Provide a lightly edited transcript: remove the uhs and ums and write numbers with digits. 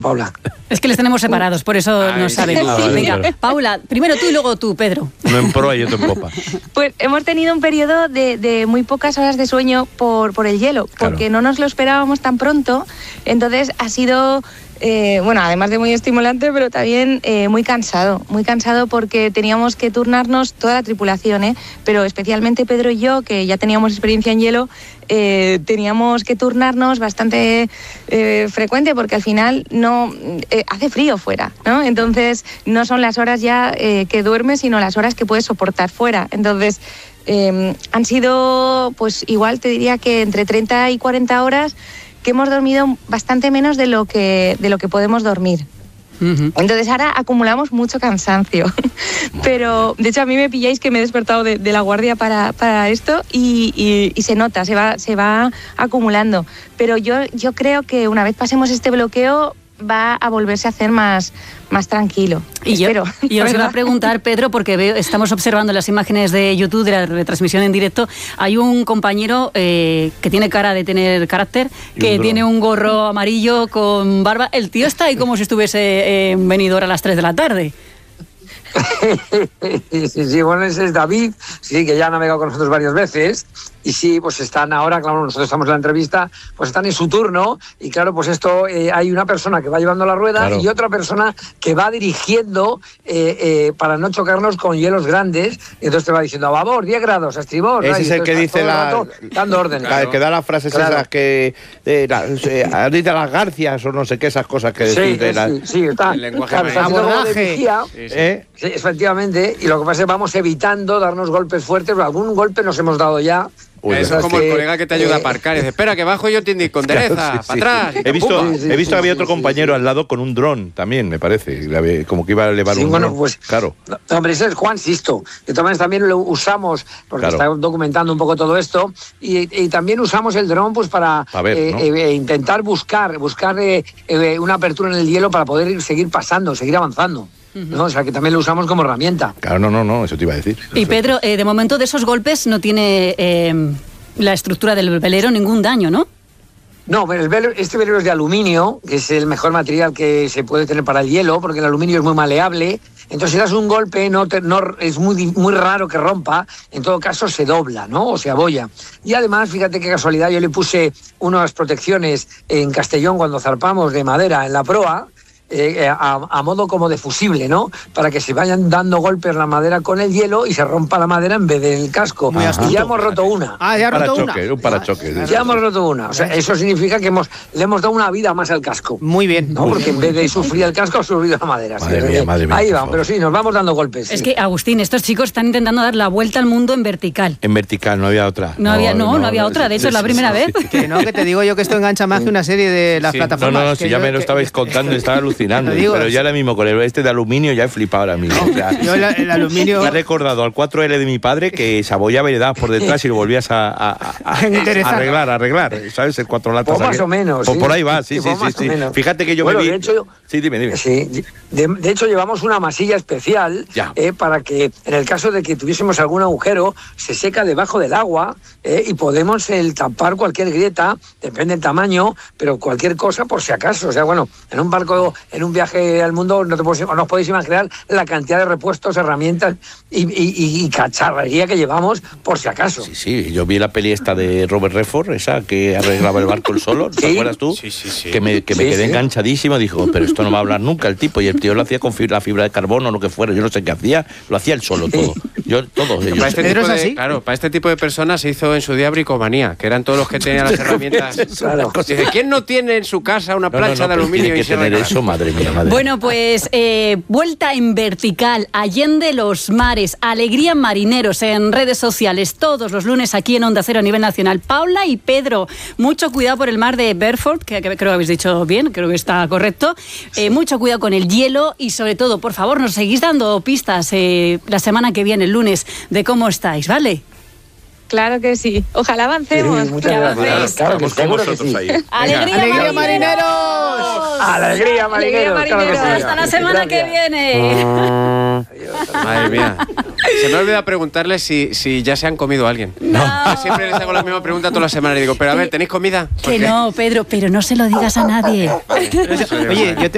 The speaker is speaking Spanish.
Paula. Es que les tenemos separados, por eso no saben. Venga, Paula, primero tú y luego tú, Pedro. No en proa y otro en popa. Pues hemos tenido un periodo de muy pocas horas de sueño por el hielo, porque no nos lo esperábamos tan pronto. Entonces ha sido, además de muy estimulante, pero también muy cansado porque teníamos que turnarnos toda la tripulación, pero especialmente Pedro y yo, que ya teníamos experiencia en hielo, teníamos que turnarnos bastante frecuente porque al final hace frío fuera, ¿no? Entonces no son las horas ya que duermes, sino las horas que puedes soportar fuera. Entonces han sido, pues igual te diría que entre 30 y 40 horas que hemos dormido bastante menos de lo que podemos dormir. Entonces ahora acumulamos mucho cansancio, pero de hecho a mí me pilláis que me he despertado de la guardia para esto y se nota, se va acumulando, pero yo creo que una vez pasemos este bloqueo va a volverse a hacer más tranquilo. Y os iba a preguntar, Pedro, porque estamos observando las imágenes de YouTube de la retransmisión en directo, hay un compañero que tiene cara de tener carácter, que tiene un gorro amarillo con barba. El tío está ahí como si estuviese en Benidorm a las 3 de la tarde. Sí, bueno, ese es David, sí, que ya ha navegado con nosotros varias veces. Y sí, pues están ahora, claro, nosotros estamos en la entrevista, pues están en su turno y claro, pues esto hay una persona que va llevando la rueda y otra persona que va dirigiendo para no chocarnos con hielos grandes, y entonces te va diciendo a babor, 10 grados, a estribor. Ese es el que dice dando órdenes. El que da las frases esas que ahorita las garcias o no sé qué, esas cosas que decís. Sí, está. El lenguaje Sí, efectivamente, y lo que pasa es que vamos evitando darnos golpes fuertes, algún golpe nos hemos dado ya. Eso es como el colega que te ayuda a aparcar y dice, espera, que bajo yo te indico, endereza, para atrás. He visto que había otro compañero al lado con un dron también, me parece, como que iba a elevar un dron. Pues, claro. No, hombre, ese es Juan Sisto. De todas maneras también lo usamos, porque está documentando un poco todo esto, y también usamos el dron pues para intentar buscar una apertura en el hielo para poder seguir pasando, seguir avanzando. ¿No? O sea, que también lo usamos como herramienta. Claro, no, eso te iba a decir. Y Pedro, de momento de esos golpes no tiene la estructura del velero ningún daño, ¿no? No, este velero es de aluminio, que es el mejor material que se puede tener para el hielo, porque el aluminio es muy maleable. Entonces, si das un golpe, no es muy raro que rompa. En todo caso, se dobla, ¿no? O se abolla. Y además, fíjate qué casualidad, yo le puse unas protecciones en Castellón cuando zarpamos de madera en la proa, a modo como de fusible, ¿no? Para que se vayan dando golpes la madera con el hielo y se rompa la madera en vez del casco. Y ya hemos roto una. Ya ha roto una. Un parachoque. Ya hemos roto una. O sea, eso significa que le hemos dado una vida más al casco. Muy bien. ¿No? Porque en vez de sufrir el casco, ha sufrido la madera. Madre mía. Ahí vamos, pero sí, nos vamos dando golpes. Es que, Agustín, estos chicos están intentando dar la vuelta al mundo en vertical. En vertical, no había otra. No había otra, de hecho es la primera vez. Que te digo yo que esto engancha más que una serie de las plataformas. No, si ya me lo estabais contando, estaba alucinando. Pero ya ahora mismo con este de aluminio ya he flipado ahora mismo. O sea, yo el aluminio... Me ha recordado al 4L de mi padre que se abollaba y le dabas por detrás y lo volvías a arreglar, ¿sabes? El 4 latas. Pues más o menos. Pues por ahí va, sí. Fíjate que yo me vi... De hecho, dime. Sí, de hecho llevamos una masilla especial para que en el caso de que tuviésemos algún agujero, se seca debajo del agua y podemos tapar cualquier grieta, depende del tamaño, pero cualquier cosa por si acaso. O sea, bueno, en un barco, en un viaje al mundo, no os podéis imaginar la cantidad de repuestos, herramientas y cacharrería que llevamos por si acaso. Sí, yo vi la peli esta de Robert Redford, esa que arreglaba el barco el solo, ¿te acuerdas tú? Sí. Que me quedé enganchadísimo, dijo, pero esto no va a hablar nunca el tipo, y el tío lo hacía con la fibra de carbono o lo que fuera, yo no sé qué hacía, lo hacía él solo todo. Para este tipo de personas se hizo en su día bricomanía, que eran todos los que tenían las herramientas. Claro. Dice, ¿quién no tiene en su casa una plancha de aluminio? Tiene que tener eso, madre mía. Bueno, pues vuelta en vertical, allende los mares, alegría marineros en redes sociales, todos los lunes aquí en Onda Cero a nivel nacional. Paula y Pedro, mucho cuidado por el mar de Bedford, que creo que habéis dicho bien, creo que está correcto. Mucho cuidado con el hielo y sobre todo, por favor, nos seguís dando pistas la semana que viene, el lunes, de cómo estáis, ¿vale? Claro que sí. Ojalá avancemos. Sí, muchas gracias. Claro que seguro que sí. ¡Alegría, marineros! ¡Alegría, marineros! Claro que sí. Hasta la semana que viene. Madre mía. Se me olvida preguntarles si ya se han comido a alguien. No. Siempre les hago la misma pregunta todas las semanas. Y digo, pero a ver, ¿tenéis comida? Que no, Pedro, pero no se lo digas a nadie. Oye,